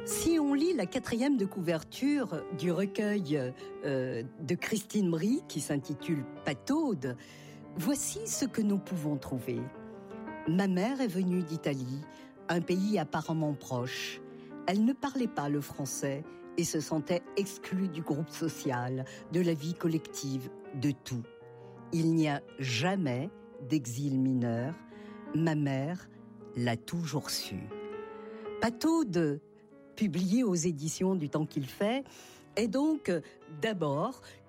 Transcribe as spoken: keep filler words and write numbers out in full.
Si on lit la quatrième de couverture du recueil euh, de Christine Brie, qui s'intitule Pataude, voici ce que nous pouvons trouver. Ma mère est venue d'Italie, un pays apparemment proche. Elle ne parlait pas le français et se sentait exclue du groupe social, de la vie collective, de tout. Il n'y a jamais d'exil mineur. Ma mère l'a toujours su. Pataude, publié aux éditions du Temps qu'il fait, est donc d'abord